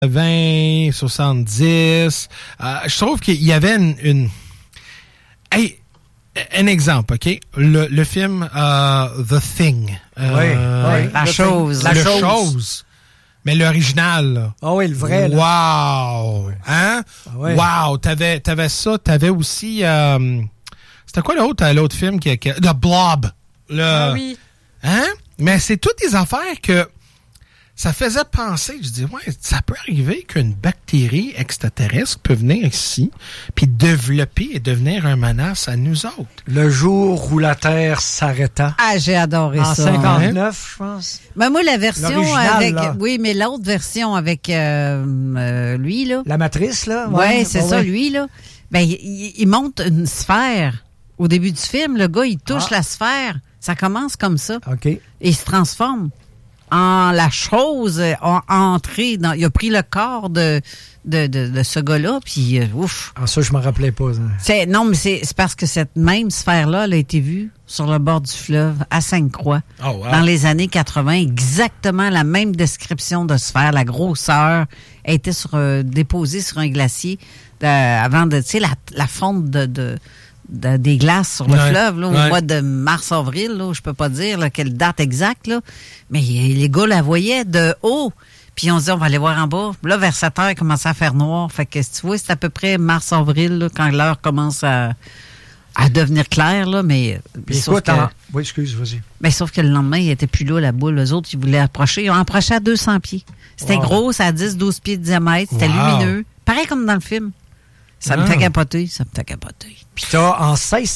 20, 70. Je trouve qu'il y avait une... Hey, un exemple, OK? Le film The Thing. La chose. La chose. Mais l'original, là. Ah oui, le vrai, là. Wow! Hein? Ah ouais. Wow! T'avais ça. T'avais aussi... c'était quoi l'autre film qui The Blob. Ah oui. Hein? Mais c'est toutes des affaires que ça faisait penser. Je dis, ouais, ça peut arriver qu'une bactérie extraterrestre peut venir ici puis développer et devenir un menace à nous autres. Le jour où la Terre s'arrêta. Ah, j'ai adoré en ça. En 59, je pense. Ben moi, la version l'original, avec... là. Oui, mais l'autre version avec lui, là. La matrice, là? Ouais, c'est ça, lui, là. Ben, il monte une sphère. Au début du film, le gars, il touche la sphère. Ça commence comme ça. OK. Et il se transforme en la chose entrée dans... Il a pris le corps de ce gars-là, puis ouf. Ah, ça, je m'en rappelais pas. Non, mais c'est parce que cette même sphère-là, elle a été vue sur le bord du fleuve, à Sainte-Croix, dans les années 80. Exactement la même description de sphère. La grosseur a été déposée sur un glacier avant de... Tu sais, la fonte des glaces sur le fleuve, là, au mois de mars-avril, là, je peux pas dire là, quelle date exacte, là, mais les gars la voyaient de haut. Puis on se dit, on va aller voir en bas. Là, vers 7 heures, il commençait à faire noir. Fait que, si tu vois, c'est à peu près mars-avril, là, quand l'heure commence à devenir claire, là, mais... Écoute, oui, excuse, vas-y. Mais sauf que le lendemain, il était plus là, la boule. Eux autres, ils voulaient approcher. Ils ont approché à 200 pieds. C'était gros, ça a 10-12 pieds de diamètre. C'était lumineux. Pareil comme dans le film. Ça me fait capoter. Puis t'as en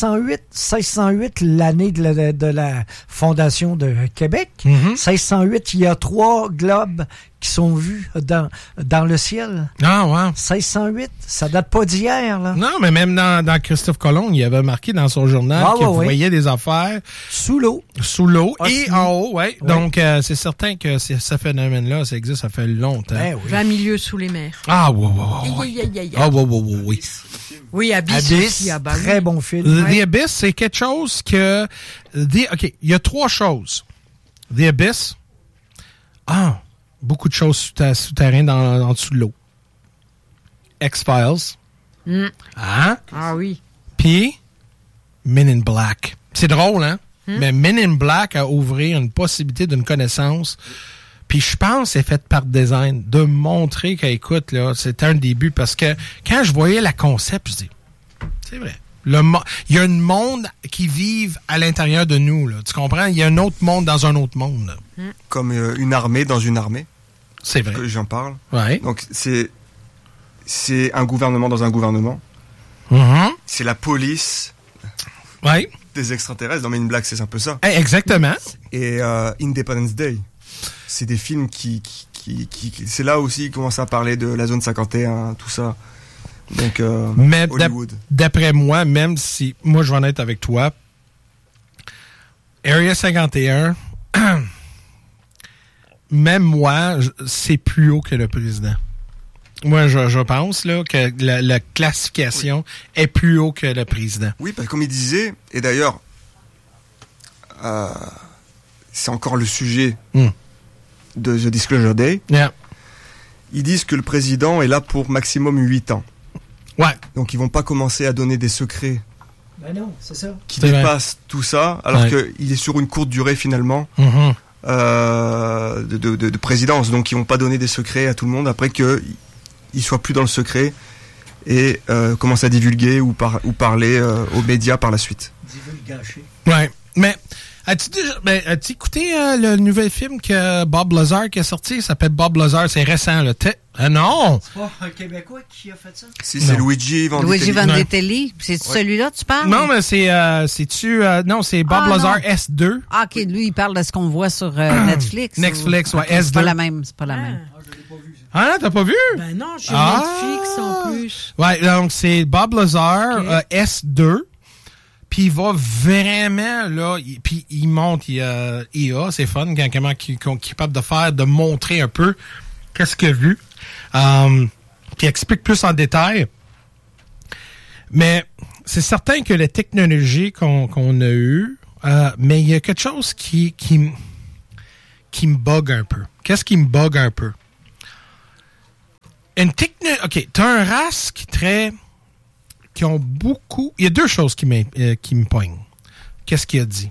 1608, l'année de la fondation de Québec, 1608, il y a 3 globes qui sont vus dans le ciel. Ah, ouais. 1608, ça date pas d'hier, là. Non, mais même dans Christophe Colomb, il avait marqué dans son journal qu'il voyait des affaires... Sous l'eau. Et en haut, oui. Donc, c'est certain que ce phénomène-là, ça existe, ça fait longtemps. Ben oui. 20 milieux sous les mers. Ah, oui. Ah, oui. Oui, Abyss aussi. Très bon film. The Abyss, c'est quelque chose que... OK, il y a 3 choses. The Abyss. Beaucoup de choses souterraines en dessous de l'eau. X-Files. Ah oui. Puis, Men in Black. C'est drôle, hein? Mais Men in Black a ouvert une possibilité d'une connaissance. Puis je pense que c'est fait par design de montrer qu'écoute, là, c'est un début. Parce que quand je voyais la concept, je dis, c'est vrai. Il y a un monde qui vit à l'intérieur de nous. Là. Tu comprends? Il y a un autre monde dans un autre monde. Là. Comme une armée dans une armée. C'est vrai. Que j'en parle. Ouais. Donc c'est un gouvernement dans un gouvernement. C'est la police des extraterrestres. Dans Men in Black, c'est un peu ça. Exactement. Et Independence Day. C'est des films qui c'est là aussi qu'ils commencent à parler de la zone 51, tout ça. Donc, mais Hollywood. D'après moi, même si moi je vais en être avec toi, Area 51, même moi, c'est plus haut que le président. Moi, je pense là, que la classification est plus haut que le président. Oui, parce que comme il disait, et d'ailleurs, c'est encore le sujet de The Disclosure Day. Yeah. Ils disent que le président est là pour maximum 8 ans. Ouais. Donc ils vont pas commencer à donner des secrets non, c'est ça. qui dépassent tout ça, alors qu'il est sur une courte durée finalement de présidence. Donc ils vont pas donner des secrets à tout le monde après qu'il soit plus dans le secret et commence à divulguer ou parler aux médias par la suite. Divulgacher. Ouais. Mais as-tu écouté le nouvel film que Bob Lazar qui a sorti? Il s'appelle Bob Lazar, c'est récent. Là. Non! C'est pas un Québécois qui a fait ça? Si, c'est Luigi Vandelli. Luigi Vandelli. C'est celui-là tu parles? Non, mais c'est Bob Lazar S2. Ah, OK, lui, il parle de ce qu'on voit sur Netflix. Netflix, ouais, S2. C'est pas la même, c'est pas la même. Je l'ai pas vu. Ah, t'as pas vu? Ben non, j'ai Netflix en plus. Ouais, donc c'est Bob Lazar S2. Puis il va vraiment, là, puis il monte, IA, c'est fun, comment qu'il est capable de montrer un peu qu'est-ce qu'il a vu. Puis il explique plus en détail. Mais c'est certain que la technologie qu'on a eue, mais il y a quelque chose qui me bug un peu. Qu'est-ce qui me bug un peu? OK, t'as un race qui ont beaucoup... Il y a deux choses qui me pognent. Qu'est-ce qu'il a dit?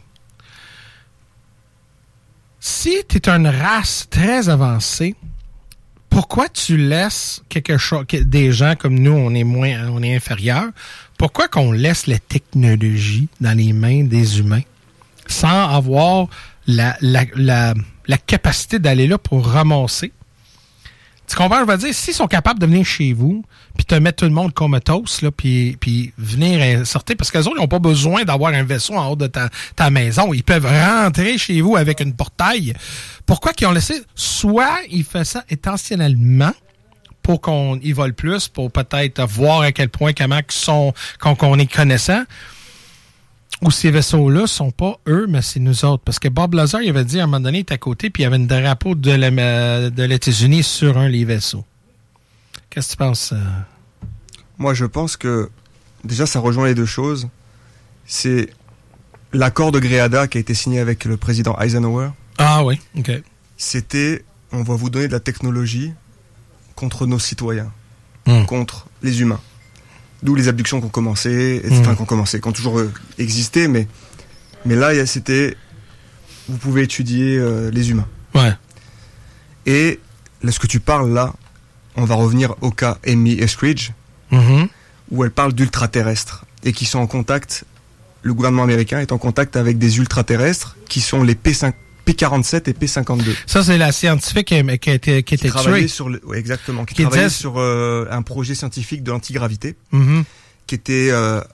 Si t'es une race très avancée, pourquoi tu laisses quelque chose, des gens comme nous, on est inférieurs, pourquoi qu'on laisse la technologie dans les mains des humains sans avoir la capacité d'aller là pour ramasser? Tu comprends? Je veux dire, s'ils sont capables de venir chez vous, puis te mettre tout le monde comatose, là, puis venir sortir, parce qu'eux autres, ils n'ont pas besoin d'avoir un vaisseau en haut de ta maison. Ils peuvent rentrer chez vous avec une portail. Pourquoi qu'ils ont laissé? Soit ils font ça intentionnellement pour qu'on y vole plus, pour peut-être voir à quel point qu'on est connaissant, ou ces vaisseaux-là sont pas eux, mais c'est nous autres. Parce que Bob Lazar, il avait dit à un moment donné, il était à côté, puis il y avait un drapeau de les États-Unis sur un des vaisseaux. Qu'est-ce que tu penses? Moi, je pense que, déjà, ça rejoint les deux choses. C'est l'accord de Greada qui a été signé avec le président Eisenhower. Ah oui, OK. C'était, on va vous donner de la technologie contre nos citoyens, contre les humains. D'où les abductions qui ont commencé, qui ont toujours existé, mais là, c'était, vous pouvez étudier les humains. Ouais. Et là, ce que tu parles là, on va revenir au cas Amy Eskridge, où elle parle d'ultraterrestres, et qui sont en contact, le gouvernement américain est en contact avec des ultraterrestres, qui sont les P47 et P52. Ça, c'est la scientifique qui était tuée. Exactement, qui travaillait sur un projet scientifique de l'antigravité, qui était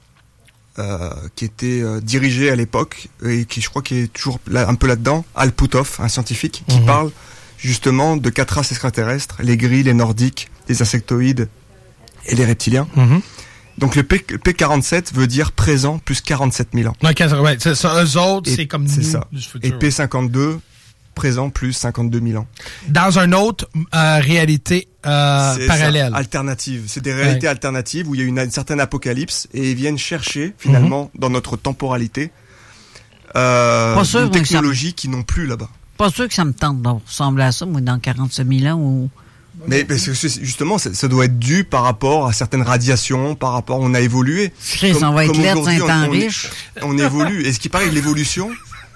dirigé à l'époque, et qui, je crois, qui est toujours là, un peu là-dedans, Al Puthoff, un scientifique, qui parle justement de 4 races extraterrestres, les grilles, les nordiques, les insectoïdes et les reptiliens. Donc le P47 veut dire présent plus 47 000 ans. Ouais, c'est ça. Eux autres, c'est comme c'est nous ça. Du futur. Et P52, présent plus 52 000 ans. Dans une autre réalité parallèle. Ça, alternative. C'est des réalités alternatives où il y a une certaine apocalypse et ils viennent chercher finalement dans notre temporalité une technologie qu'ils n'ont plus là-bas. Pas sûr que ça me tente de ressembler à ça, moi, dans 47 000 ans ou... Mais justement, ça doit être dû par rapport à certaines radiations, par rapport, on a évolué. Chris, on va être là dans un temps riche. On évolue. Et ce qui paraît, l'évolution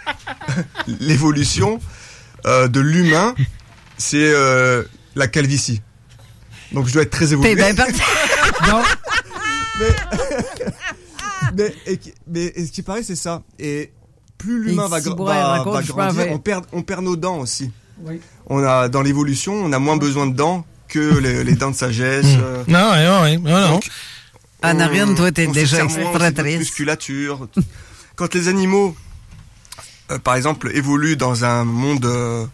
de l'humain, c'est la calvitie. Donc je dois être très évolué. T'es bien parti. Non. Mais ce qui paraît, c'est ça. Et plus l'humain va grandir, on perd nos dents aussi. Oui. On a, dans l'évolution, on a moins besoin de dents que les dents de sagesse. Non. Anariane, toi, t'es déjà extraterrestre. Musculature. Quand les animaux, par exemple, évoluent dans un monde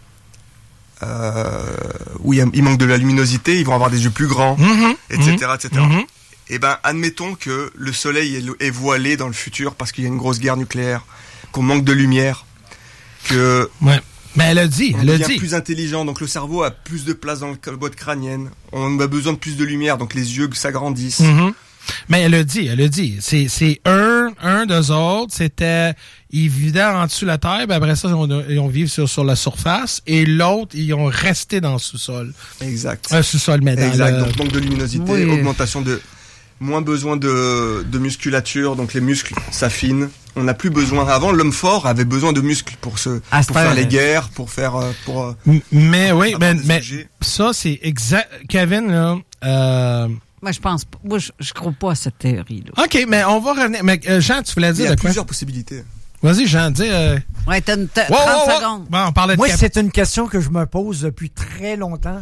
où il manque de la luminosité, ils vont avoir des yeux plus grands, etc. Et ben, admettons que le soleil est voilé dans le futur parce qu'il y a une grosse guerre nucléaire, qu'on manque de lumière, que... Ouais. Mais elle a dit. On devient plus intelligent, donc le cerveau a plus de place dans le boîte crânienne. On a besoin de plus de lumière, donc les yeux s'agrandissent. Mais elle a dit. C'est un d'eux autres, c'était, ils vivaient en dessous de la terre, puis après ça, ils ont vécu sur la surface, et l'autre, ils ont resté dans le sous-sol. Exact. Sous-sol, mais dans exact. Donc manque de luminosité, augmentation de... Moins besoin de musculature, donc les muscles s'affinent. On n'a plus besoin. Avant, l'homme fort avait besoin de muscles pour faire les guerres, pour faire mais oui, mais ça c'est exact. Kevin là. Moi je pense pas. Moi je crois pas à cette théorie là. OK, mais on va revenir. Mais Jean, tu voulais dire il y a plusieurs possibilités. Vas-y, Jean, dis. Ouais, t'as 30 secondes. Bon, on parlait de c'est une question que je me pose depuis très longtemps.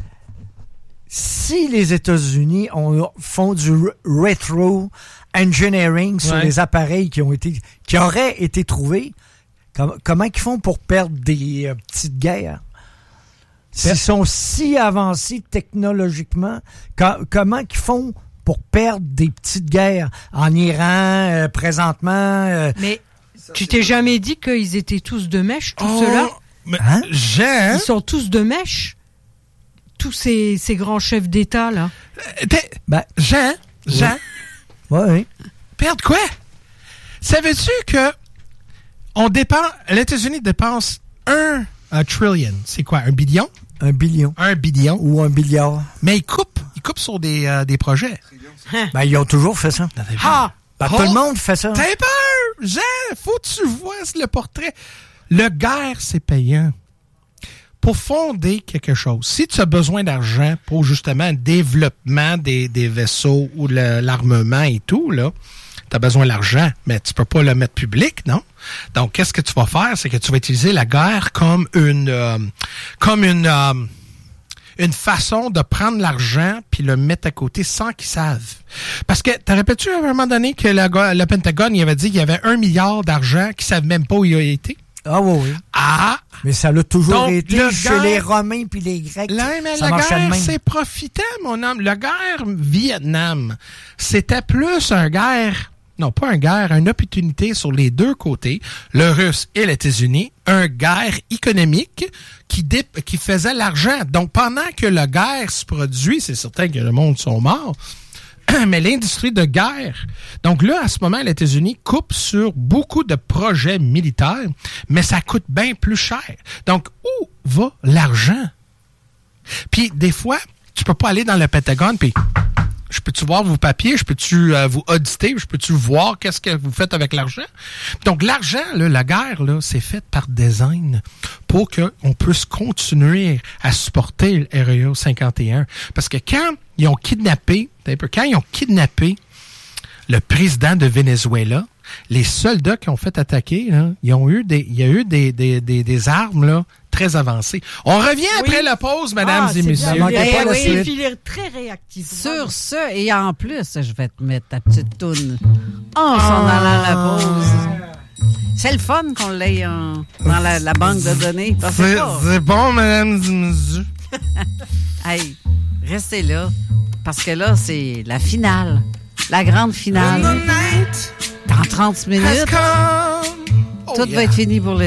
Si les États-Unis font du retro engineering sur les appareils qui auraient été trouvés, comment ils font pour perdre des petites guerres? S'ils sont si avancés technologiquement, comment ils font pour perdre des petites guerres en Iran présentement? Mais tu t'es jamais dit qu'ils étaient tous de mèche, tout cela? Jean? Ils sont tous de mèche? Tous ces grands chefs d'État, là. Jean? Oui. Perdre quoi? Savais-tu que les États-Unis dépensent 1 trillion. C'est quoi, 1 billion? 1 billion. 1 billion. Ou 1 milliard. Mais ils coupent coupent sur des projets. Ben, ils ont toujours fait ça. Tout le monde fait ça. T'as peur! Jean, faut que tu vois le portrait. Le guerre, c'est payant. Pour fonder quelque chose, si tu as besoin d'argent pour justement le développement des vaisseaux ou l'armement et tout, là, tu as besoin d'argent, mais tu peux pas le mettre public, non? Donc, qu'est-ce que tu vas faire? C'est que tu vas utiliser la guerre comme une façon de prendre l'argent puis le mettre à côté sans qu'ils savent. Parce que, t'as répété à un moment donné que le Pentagone, il avait dit qu'il y avait 1 milliard d'argent qu'ils savent même pas où il a été? Ah oui. Ah! Mais ça l'a toujours été chez guerre, les Romains puis les Grecs. Là, mais la guerre, c'est profitant, mon homme. La guerre Vietnam, c'était plus une opportunité sur les deux côtés, le Russe et les États-Unis, une guerre économique qui faisait l'argent. Donc, pendant que la guerre se produit, c'est certain que le monde sont morts, mais l'industrie de guerre. Donc là, à ce moment, les États-Unis coupent sur beaucoup de projets militaires, mais ça coûte bien plus cher. Donc, où va l'argent? Puis, des fois, tu peux pas aller dans le Pentagone, puis je peux-tu voir vos papiers, je peux-tu vous auditer, je peux-tu voir qu'est-ce que vous faites avec l'argent? Donc, l'argent, là, la guerre, là, c'est fait par design pour qu'on puisse continuer à supporter le REO 51. Parce que quand ils ont kidnappé le président de Venezuela, les soldats qui ont fait attaquer, là, il y a eu des armes là, très avancées. On revient après la pause, mesdames et messieurs. Il est très réactif. Sur ce, et en plus, je vais te mettre ta petite toune en s'en allant à la pause. C'est le fun qu'on l'ait dans la banque de données. C'est bon, mesdames et messieurs. Hey, restez là, parce que là, c'est la finale. La grande finale. Dans 30 minutes, tout va être fini pour le